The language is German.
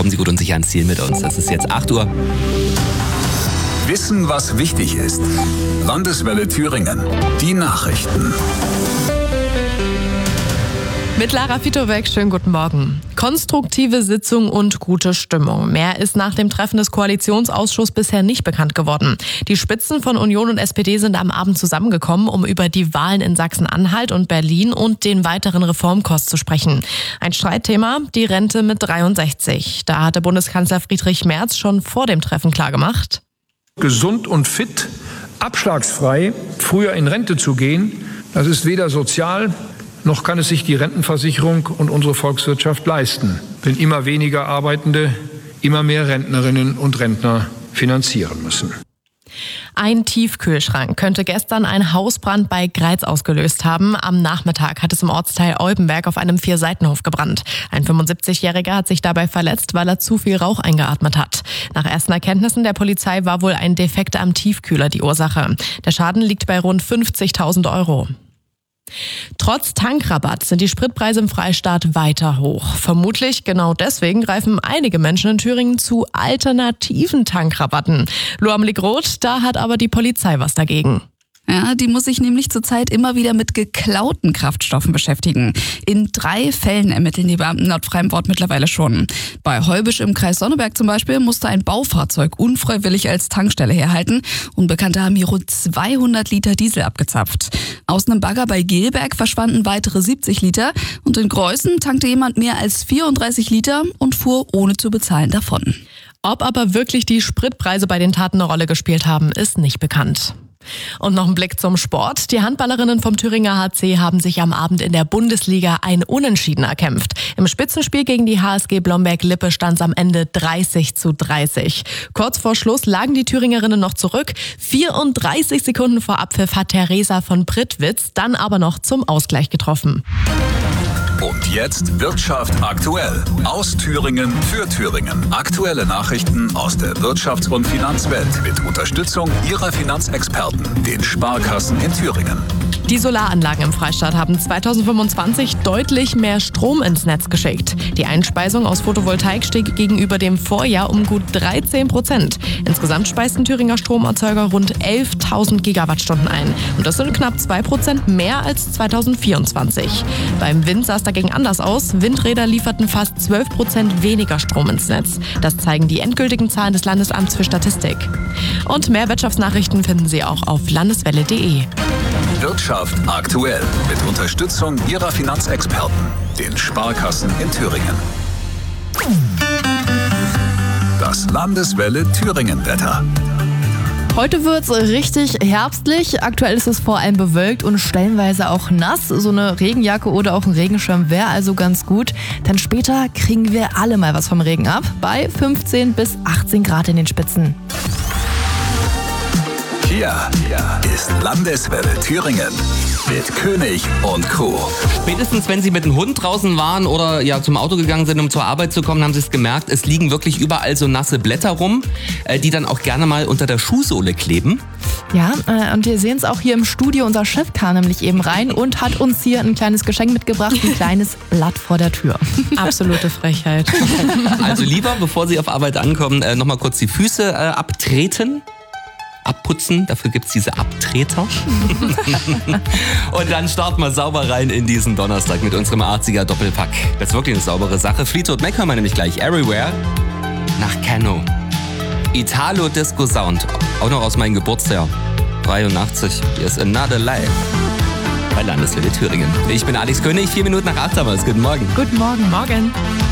kommen Sie gut und sicher ans Ziel mit uns. Es ist jetzt 8 Uhr. Wissen, was wichtig ist. Landeswelle Thüringen. Die Nachrichten. Mit Lara Fitowek, schönen guten Morgen. Konstruktive Sitzung und gute Stimmung. Mehr ist nach dem Treffen des Koalitionsausschusses bisher nicht bekannt geworden. Die Spitzen von Union und SPD sind am Abend zusammengekommen, um über die Wahlen in Sachsen-Anhalt und Berlin und den weiteren Reformkurs zu sprechen. Ein Streitthema, die Rente mit 63. Da hatte Bundeskanzler Friedrich Merz schon vor dem Treffen klargemacht: Gesund und fit, abschlagsfrei, früher in Rente zu gehen, das ist weder sozial, noch kann es sich die Rentenversicherung und unsere Volkswirtschaft leisten, wenn immer weniger Arbeitende immer mehr Rentnerinnen und Rentner finanzieren müssen. Ein Tiefkühlschrank könnte gestern einen Hausbrand bei Greiz ausgelöst haben. Am Nachmittag hat es im Ortsteil Olbenberg auf einem 4-Seitenhof gebrannt. Ein 75-Jähriger hat sich dabei verletzt, weil er zu viel Rauch eingeatmet hat. Nach ersten Erkenntnissen der Polizei war wohl ein Defekt am Tiefkühler die Ursache. Der Schaden liegt bei rund 50.000 Euro. Trotz Tankrabatt sind die Spritpreise im Freistaat weiter hoch. Vermutlich genau deswegen greifen einige Menschen in Thüringen zu alternativen Tankrabatten. Loamlik-Roth, da hat aber die Polizei was dagegen. Ja, die muss sich nämlich zurzeit immer wieder mit geklauten Kraftstoffen beschäftigen. In 3 Fällen ermitteln die Beamten laut freiem Wort mittlerweile schon. Bei Heubisch im Kreis Sonneberg zum Beispiel musste ein Baufahrzeug unfreiwillig als Tankstelle herhalten. Unbekannte haben hier rund 200 Liter Diesel abgezapft. Aus einem Bagger bei Gelberg verschwanden weitere 70 Liter. Und in Greußen tankte jemand mehr als 34 Liter und fuhr ohne zu bezahlen davon. Ob aber wirklich die Spritpreise bei den Taten eine Rolle gespielt haben, ist nicht bekannt. Und noch ein Blick zum Sport. Die Handballerinnen vom Thüringer HC haben sich am Abend in der Bundesliga ein Unentschieden erkämpft. Im Spitzenspiel gegen die HSG Blomberg-Lippe stand es am Ende 30:30. Kurz vor Schluss lagen die Thüringerinnen noch zurück. 34 Sekunden vor Abpfiff hat Theresa von Prittwitz dann aber noch zum Ausgleich getroffen. Und jetzt Wirtschaft aktuell. Aus Thüringen für Thüringen. Aktuelle Nachrichten aus der Wirtschafts- und Finanzwelt mit Unterstützung Ihrer Finanzexperten, den Sparkassen in Thüringen. Die Solaranlagen im Freistaat haben 2025 deutlich mehr Strom ins Netz geschickt. Die Einspeisung aus Photovoltaik stieg gegenüber dem Vorjahr um gut 13%. Insgesamt speisten Thüringer Stromerzeuger rund 11.000 Gigawattstunden ein. Und das sind knapp 2% mehr als 2024. Beim Wind sah es dagegen anders aus. Windräder lieferten fast 12% weniger Strom ins Netz. Das zeigen die endgültigen Zahlen des Landesamts für Statistik. Und mehr Wirtschaftsnachrichten finden Sie auch auf landeswelle.de. Wirtschaft aktuell mit Unterstützung Ihrer Finanzexperten, den Sparkassen in Thüringen. Das Landeswelle Thüringen-Wetter. Heute wird's richtig herbstlich. Aktuell ist es vor allem bewölkt und stellenweise auch nass. So eine Regenjacke oder auch ein Regenschirm wäre also ganz gut. Denn später kriegen wir alle mal was vom Regen ab. Bei 15 bis 18 Grad in den Spitzen. Hier ist Landeswelle Thüringen mit König und Co. Spätestens, wenn Sie mit dem Hund draußen waren oder ja zum Auto gegangen sind, um zur Arbeit zu kommen, haben Sie es gemerkt, es liegen wirklich überall so nasse Blätter rum, die dann auch gerne mal unter der Schuhsohle kleben. Ja, und wir sehen es auch hier im Studio. Unser Chef kam nämlich eben rein und hat uns hier ein kleines Geschenk mitgebracht, ein kleines Blatt vor der Tür. Absolute Frechheit. Also lieber, bevor Sie auf Arbeit ankommen, nochmal kurz die Füße abtreten. Abputzen, dafür gibt's diese Abtreter. Und dann starten wir sauber rein in diesen Donnerstag mit unserem 80er Doppelpack. Das ist wirklich eine saubere Sache. Fleetwood Mac hören wir nämlich gleich. Everywhere nach Cano. Italo Disco Sound, auch noch aus meinem Geburtsjahr. 83, hier ist Another Life bei Landeswelle Thüringen. Ich bin Alex König, 4 Minuten nach 8 haben wir es. Guten Morgen. Guten Morgen. Morgen.